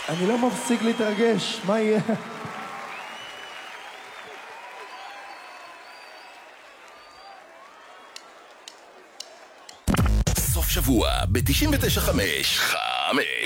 אני לא מפסיק להתרגש, מה יהיה? סוף שבוע ב-99.5